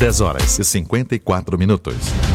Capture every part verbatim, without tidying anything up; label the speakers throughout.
Speaker 1: dez horas e cinquenta e quatro minutos.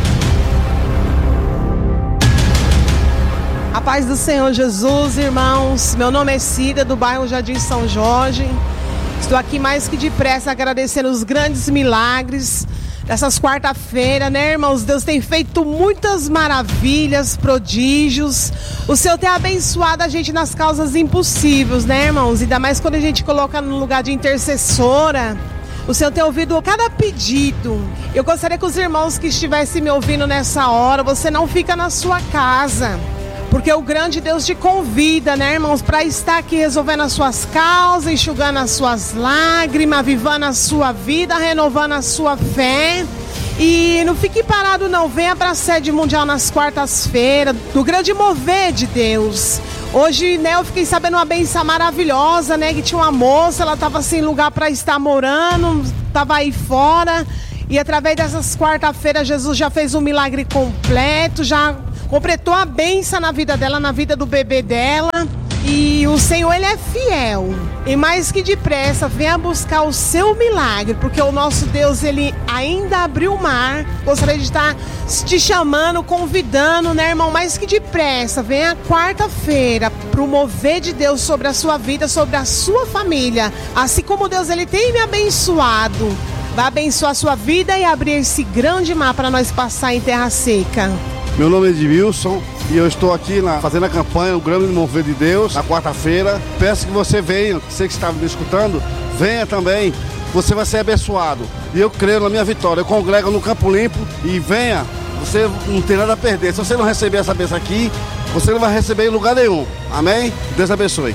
Speaker 2: A paz do Senhor Jesus, irmãos. Meu nome é Cida, do bairro Jardim São Jorge. Estou aqui mais que depressa agradecendo os grandes milagres dessas quarta-feira, né, irmãos? Deus tem feito muitas maravilhas, prodígios. O Senhor tem abençoado a gente nas causas impossíveis, né, irmãos? Ainda mais quando a gente coloca no lugar de intercessora. O Senhor tem ouvido cada pedido. Eu gostaria que os irmãos que estivessem me ouvindo nessa hora, você não fica na sua casa, porque o grande Deus te convida, né, irmãos, para estar aqui resolvendo as suas causas, enxugando as suas lágrimas, avivando a sua vida, renovando a sua fé. E não fique parado não, venha para a sede mundial nas quartas-feiras, do grande mover de Deus. Hoje, né, eu fiquei sabendo uma benção maravilhosa, né, que tinha uma moça, ela estava sem lugar para estar morando, estava aí fora. E através dessas quarta-feiras, Jesus já fez um milagre completo, já completou a bênção na vida dela, na vida do bebê dela. E o Senhor, Ele é fiel. E mais que depressa, venha buscar o seu milagre, porque o nosso Deus, Ele ainda abriu o mar. Gostaria de estar te chamando, convidando, né, irmão? Mais que depressa, venha quarta-feira para o mover de Deus sobre a sua vida, sobre a sua família. Assim como Deus, Ele tem me abençoado, vai abençoar a sua vida e abrir esse grande mar para nós passar em terra seca.
Speaker 3: Meu nome é Edmilson e eu estou aqui na, fazendo a campanha O Grande Mover de Deus, na quarta-feira. Peço que você venha, você que está me escutando, venha também, você vai ser abençoado. E eu creio na minha vitória, eu congrego no Campo Limpo e venha, você não tem nada a perder. Se você não receber essa bênção aqui, você não vai receber em lugar nenhum. Amém? Deus abençoe.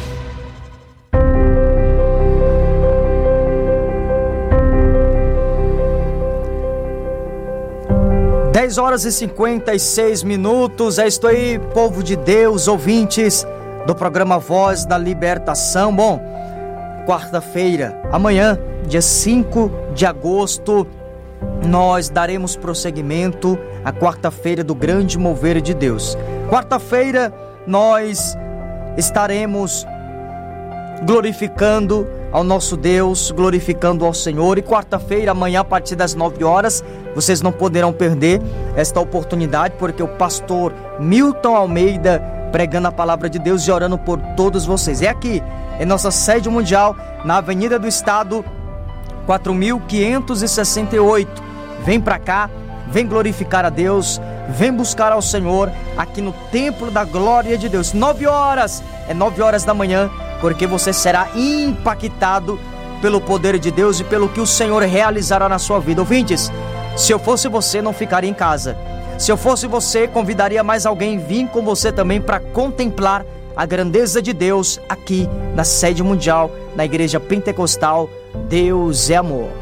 Speaker 4: dez horas e cinquenta e seis minutos, é isso aí, povo de Deus, ouvintes do programa Voz da Libertação. Bom, quarta-feira, amanhã, dia cinco de agosto, nós daremos prosseguimento à quarta-feira do grande mover de Deus. Quarta-feira, nós estaremos glorificando ao nosso Deus, glorificando ao Senhor. E quarta-feira, amanhã, a partir das nove horas, vocês não poderão perder esta oportunidade, porque o pastor Milton Almeida pregando a palavra de Deus e orando por todos vocês. É aqui, em nossa sede mundial, na Avenida do Estado, quatro mil quinhentos e sessenta e oito. Vem pra cá, vem glorificar a Deus, vem buscar ao Senhor aqui no Templo da Glória de Deus. Nove horas, é nove horas da manhã, porque você será impactado pelo poder de Deus e pelo que o Senhor realizará na sua vida. Ouvintes, se eu fosse você, não ficaria em casa. Se eu fosse você, convidaria mais alguém vir com você também para contemplar a grandeza de Deus aqui na sede mundial, na Igreja Pentecostal Deus é Amor.